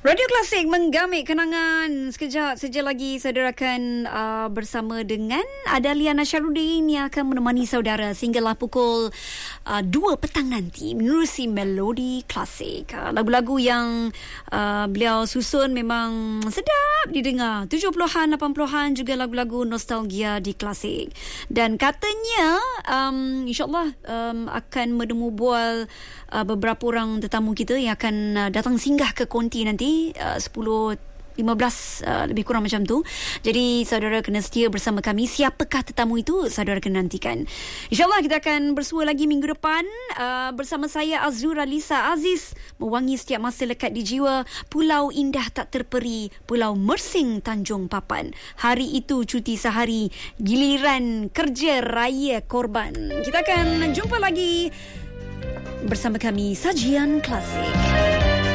Radio Klasik menggamit kenangan. Sekejap lagi saudara akan bersama dengan Adalia Nasyarudin yang akan menemani saudara sehinggalah pukul 2 petang nanti menerusi Melodi Klasik. Lagu-lagu yang beliau susun memang sedap didengar. 70-an, 80-an, juga lagu-lagu nostalgia di Klasik. Dan katanya insyaAllah akan menemu bual beberapa orang tetamu kita yang akan datang singgah ke konti nanti 10-15 lebih kurang macam tu. Jadi saudara kena setia bersama kami. Siapakah tetamu itu saudara kena nantikan. InsyaAllah kita akan bersua lagi minggu depan bersama saya Azura Lisa Aziz. Mewangi setiap masa lekat di jiwa. Pulau indah tak terperi, Pulau Mersing Tanjung Papan. Hari itu cuti sehari, giliran kerja raya korban. Kita akan jumpa lagi bersama kami Sajian Klasik.